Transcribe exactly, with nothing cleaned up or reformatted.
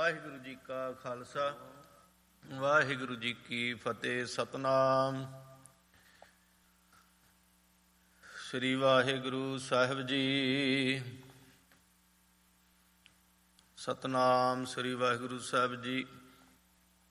ਵਾਹਿਗੁਰੂ ਜੀ ਕਾ ਖਾਲਸਾ ਵਾਹਿਗੁਰੂ ਜੀ ਕੀ ਫਤਿਹ। ਸਤਿਨਾਮ ਸ੍ਰੀ ਵਾਹਿਗੁਰੂ ਸਾਹਿਬ ਜੀ। ਸਤਿਨਾਮ ਸ੍ਰੀ ਵਾਹਿਗੁਰੂ ਸਾਹਿਬ ਜੀ।